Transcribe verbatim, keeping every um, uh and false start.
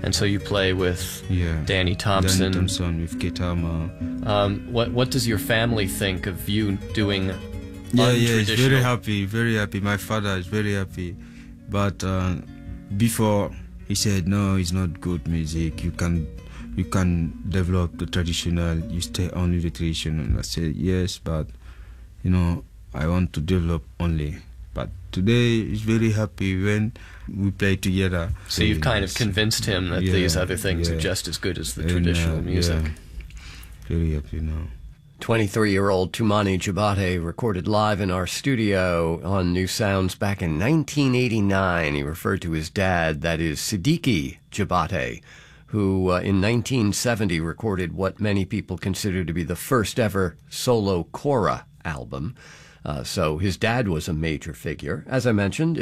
And so you play with Yeah. Danny Thompson. Danny Thompson with Ketama. Um, what what does your family think of you doing Yeah, yeah, he's very untraditional- happy, very happy. My father is very happy. But uh, before, he said, no, it's not good music. You can you can develop the traditional, you stay only the traditional. I said, yes, but, you know, I want to develop only. But today, he's very happy when we play together. So you've kind of convinced him that Yeah, these other things yeah. are just as good as the And, traditional uh, music. yeah, very happy now. twenty-three-year-old Toumani Djabate recorded live in our studio on New Sounds back in nineteen eighty-nine. He referred to his dad, that is Siddiqui Djabate, who uh, in nineteen seventy recorded what many people consider to be the first ever solo kora album. Uh, so his dad was a major figure. As I mentioned,